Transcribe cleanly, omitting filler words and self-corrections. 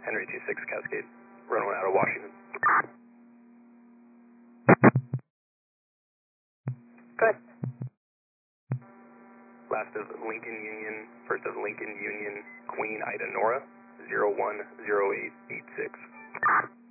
Henry 26 Cascade, runway out of Washington. Good. Last of Lincoln Union, first of Lincoln Union, Queen Ida Nora, 010886.